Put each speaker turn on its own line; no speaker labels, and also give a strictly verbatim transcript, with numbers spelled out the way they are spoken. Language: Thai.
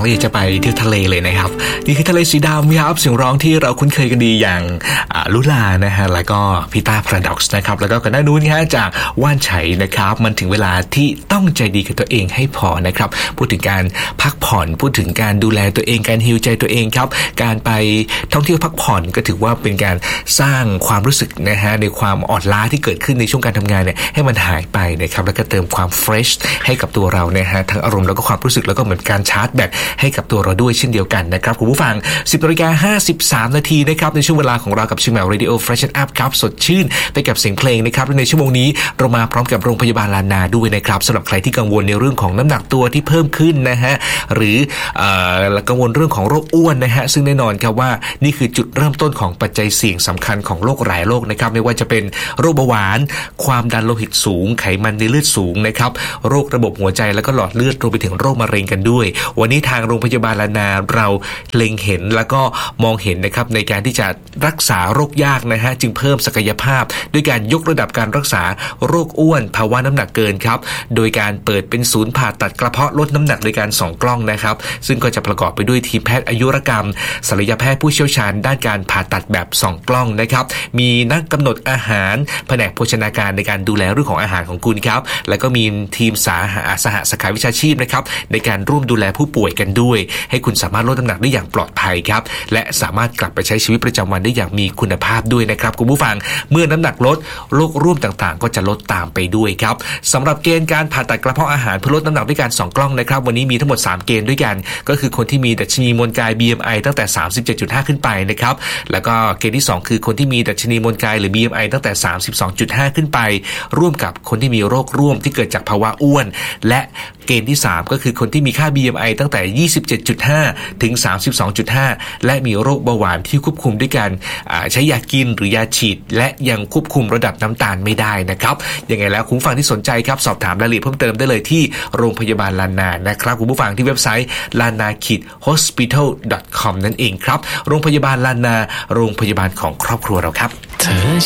แล้วอยากจะไปเที่ยวทะเลเลยนะครับนี่คือทะเลสีดำครับเสียงร้องที่เราคุ้นเคยกันดีอย่างลุลานะฮะแล้วก็พีตาพาราดอกซ์นะครับแล้วก็กันหน้านู้นฮะจากว่านไฉนะครับมันถึงเวลาที่ต้องใจดีกับตัวเองให้พอนะครับพูดถึงการพักผ่อนพูดถึงการดูแลตัวเองการฮีลใจตัวเองครับการไปท่องเที่ยวพักผ่อนก็ถือว่าเป็นการสร้างความรู้สึกนะฮะในความอ่อนล้าที่เกิดขึ้นในช่วงการทำงานเนี่ยให้มันหายไปนะครับแล้วก็เติมความเฟรชให้กับตัวเรานะฮะทั้งอารมณ์แล้วก็ความรู้สึกแล้วก็เหมือนการชาร์จแบตให้กับตัวเราด้วยเช่นเดียวกันนะครับคุณผู้ฟัง สิบนาฬิกาห้าสิบสามนาทีนะครับในช่วงเวลาของเรากับชิมแมวเรดิโอเฟรชอัพครับสดชื่นไปกับเสียงเพลงนะครับในชั่วโมงนี้เรามาพร้อมกับโรงพยาบาลลานาด้วยนะครับสำหรับใครที่กังวลในเรื่องของน้ำหนักตัวที่เพิ่มขึ้นนะฮะหรือเอ่อกังวลเรื่องของโรคอ้วนนะฮะซึ่งแน่นอนครับว่านี่คือจุดเริ่มต้นของปัจจัยเสี่ยงสำคัญของโรคหลายโรคนะครับไม่ว่าจะเป็นโรคเบาหวานความดันโลหิตสูงไขมันในเลือดสูงนะครับโรคระบบหัวใจแล้วก็หลอดเลือดรวมไปถึงโรคมะเร็งกันด้วยวันนี้ทางโรงพยาบาลลานาเราเล็งเห็นแล้วก็มองเห็นนะครับในการที่จะรักษาโรคยากนะฮะจึงเพิ่มศักยภาพด้วยการยกระดับการรักษาโรคอ้วนภาวะน้ำหนักเกินครับโดยการเปิดเป็นศูนย์ผ่าตัดกระเพาะลดน้ำหนักโดยการส่องกล้องนะครับซึ่งก็จะประกอบไปด้วยทีมแพทย์อายุรกรรมศัลยแพทย์ผู้เชี่ยวชาญด้านการผ่าตัดแบบส่องกล้องนะครับมีนักกำหนดอาหารแผนกโภชนาการในการดูแลเรื่องของอาหารของคุณครับแล้วก็มีทีมสาหสหสาขาวิชาชีพนะครับในการร่วมดูแลผู้ป่วยกันด้วยให้คุณสามารถลดน้ำหนักได้อย่างปลอดภัยครับและสามารถกลับไปใช้ชีวิตประจำวันได้อย่างมีคุณภาพด้วยนะครับคุณผู้ฟังเมื่อน้ำหนักลดโรคร่วมต่างๆก็จะลดตามไปด้วยครับสำหรับเกณฑ์การผ่าตัดกระเพาะอาหารเพื่อลดน้ำหนักด้วยการส่องกล้องนะครับวันนี้มีทั้งหมดสามเกณฑ์ด้วยกันก็คือคนที่มีดัชนีมวลกาย บี เอ็ม ไอ ตั้งแต่ สามสิบเจ็ดจุดห้า ขึ้นไปนะครับแล้วก็เกณฑ์ที่สองคือคนที่มีดัชนีมวลกายหรือ บี เอ็ม ไอ ตั้งแต่ สามสิบสองจุดห้า ขึ้นไปร่วมกับคนที่มีโรคร่วมที่เกิดจากภาวะอ้วนและเกณฑ์ที่สามก็คือคนที่มีค่า บี เอ็ม ไอ ตั้งแต่ ยี่สิบเจ็ดจุดห้า ถึง สามสิบสองจุดห้า และมีโรคเบาหวานที่ควบคุมด้วยการใช้ยากินหรือยาฉีดและยังควบคุมระดับน้ำตาลไม่ได้นะครับยังไงแล้วคุณผู้ฟังที่สนใจครับสอบถามรายละเอียดเพิ่มเติมได้เลยที่โรงพยาบาลลานานะครับคุณผู้ฟังที่เว็บไซต์ ลานา ฮอสพิทัล ดอท คอม นั่นเองครับโรงพยาบาลลานาโรงพยาบาลของครอบครัวเราครับ